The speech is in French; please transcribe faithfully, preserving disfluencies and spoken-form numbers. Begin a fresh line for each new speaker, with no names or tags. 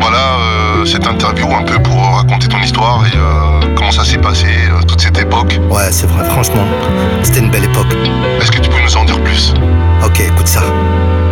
voilà, euh, cette interview un peu pour raconter ton histoire et euh, comment ça s'est passé, euh, toute cette époque.
Ouais, c'est vrai, franchement, c'était une belle époque.
Est-ce que tu peux nous en dire plus?
Ok, écoute ça.